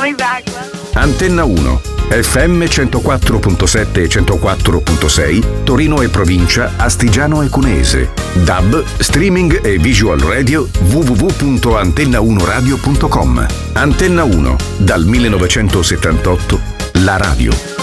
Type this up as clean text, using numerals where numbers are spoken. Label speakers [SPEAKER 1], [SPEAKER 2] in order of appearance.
[SPEAKER 1] coming back.
[SPEAKER 2] Antenna 1, FM 104.7 e 104.6, Torino e provincia, Astigiano e Cuneese. DAB, streaming e visual radio, www.antenna1radio.com. Antenna 1, dal 1978, la radio.